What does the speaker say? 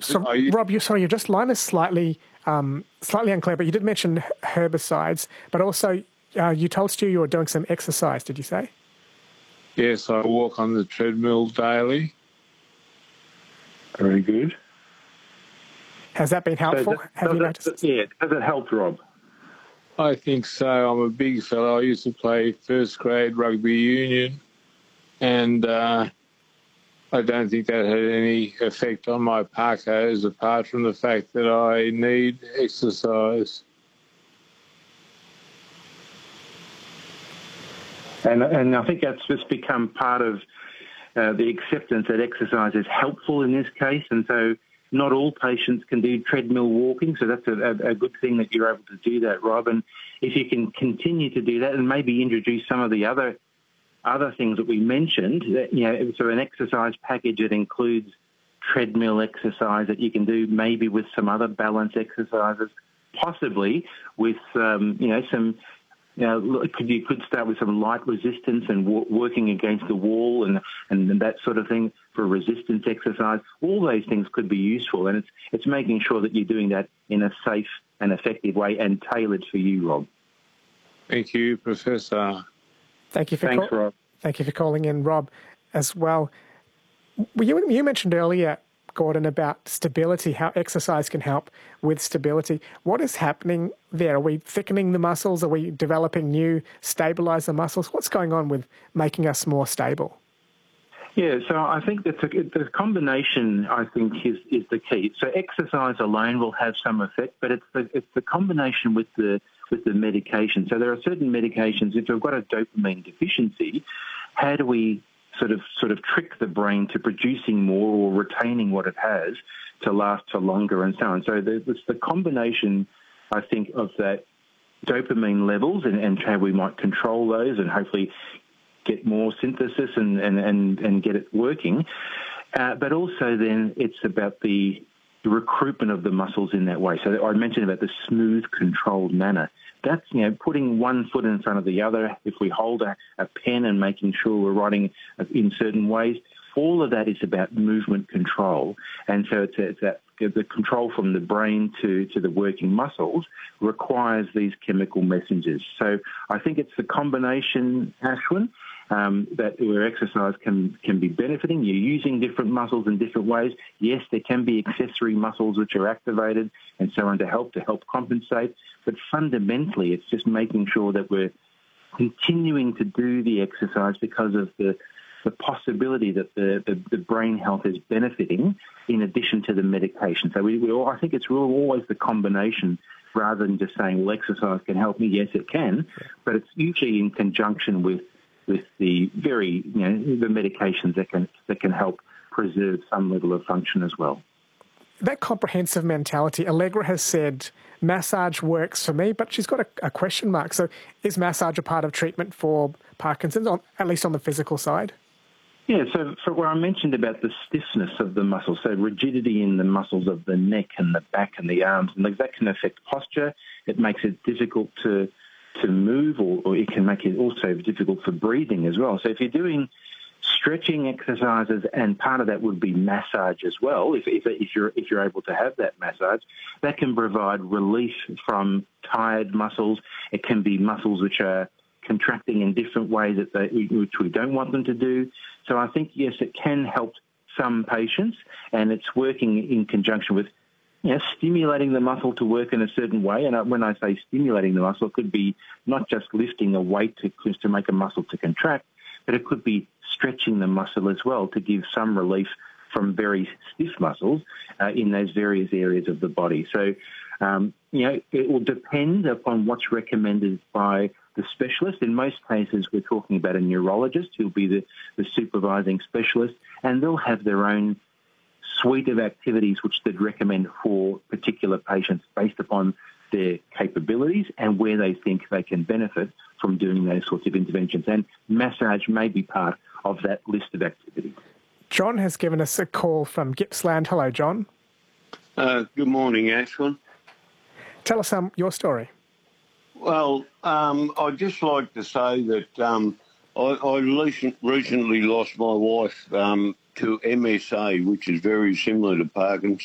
So, Rob, your just line is slightly unclear, but you did mention herbicides, but also you told Stu you were doing some exercise, did you say? Yes, I walk on the treadmill daily. Very good. Has that been helpful? Have you noticed? Yeah, has it helped, Rob? I think so. I'm a big fellow. I used to play first grade rugby union, and I don't think that had any effect on my Parkinson's apart from the fact that I need exercise. And I think that's just become part of the acceptance that exercise is helpful in this case. And so not all patients can do treadmill walking, so that's a good thing that you're able to do that, Rob. And if you can continue to do that and maybe introduce some of the other things that we mentioned, so an exercise package that includes treadmill exercise that you can do maybe with some other balance exercises, possibly with you could start with some light resistance and working against the wall and that sort of thing for resistance exercise. All those things could be useful, and it's making sure that you're doing that in a safe and effective way and tailored for you, Rob. Thank you, Professor. Thanks, Rob. Thank you for calling in, Rob, as well. You mentioned earlier, Gordon, about stability, how exercise can help with stability. What is happening there? Are we thickening the muscles? Are we developing new stabiliser muscles? What's going on with making us more stable? Yeah, so I think that the combination, I think, is the key. So exercise alone will have some effect, but it's the combination with the medication. So there are certain medications, if we've got a dopamine deficiency, how do we sort of trick the brain to producing more or retaining what it has to last for longer and so on. So it's the combination, I think, of that dopamine levels and how we might control those and hopefully get more synthesis and get it working. But also then it's about the recruitment of the muscles in that way. So I mentioned about the smooth, controlled manner. That's, putting one foot in front of the other. If we hold a pen and making sure we're writing in certain ways, all of that is about movement control. And so it's that the control from the brain to the working muscles requires these chemical messengers. So I think it's the combination, Ashwin, that where exercise can be benefiting. You're using different muscles in different ways. Yes, there can be accessory muscles which are activated and so on to help compensate. But fundamentally, it's just making sure that we're continuing to do the exercise because of the possibility that the brain health is benefiting in addition to the medication. So I think it's always the combination rather than just saying, well, exercise can help me. Yes, it can, but it's usually in conjunction with the very, the medications that can help preserve some level of function as well. That comprehensive mentality, Allegra has said, massage works for me, but she's got a question mark. So is massage a part of treatment for Parkinson's, at least on the physical side? Yeah, so where I mentioned about the stiffness of the muscles, so rigidity in the muscles of the neck and the back and the arms, and that can affect posture. It makes it difficult to move, or it can make it also difficult for breathing as well. So if you're doing stretching exercises, and part of that would be massage as well, if you're able to have that massage, that can provide relief from tired muscles. It can be muscles which are contracting in different ways which we don't want them to do. So I think, yes, it can help some patients, and it's working in conjunction with stimulating the muscle to work in a certain way. And when I say stimulating the muscle, it could be not just lifting a weight to make a muscle to contract, but it could be stretching the muscle as well to give some relief from very stiff muscles in those various areas of the body. So, it will depend upon what's recommended by the specialist. In most cases, we're talking about a neurologist who'll be the supervising specialist, and they'll have their own suite of activities which they'd recommend for particular patients based upon their capabilities and where they think they can benefit from doing those sorts of interventions. And massage may be part of that list of activities. John has given us a call from Gippsland. Hello, John. Good morning, Ashwin. Tell us your story. Well, I'd just like to say that I recently lost my wife to MSA, which is very similar to Parkinson's.